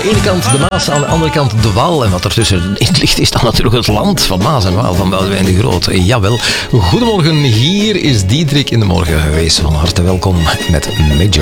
de ene kant de Maas, aan de andere kant de Waal. En wat ertussen in het licht is dan natuurlijk het land van Maas en Waal van Boudewijn de Groot. Jawel. Goedemorgen, hier is Diederik in de morgen geweest. Van harte welkom met Major.